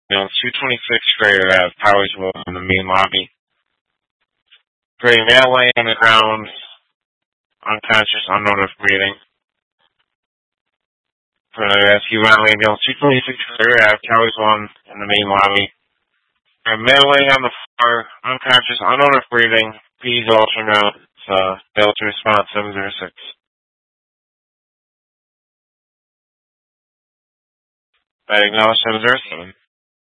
226 Schrader Ave, Powersville, in the main lobby. Reporting male laying on the ground, unconscious, unknown of breathing. For another rescue, ambulance 226 Schrader Ave, Powersville, in the main lobby. A male laying on the floor, unconscious, unknown of breathing. Please ultrasound. Delta response 706. I acknowledge 707.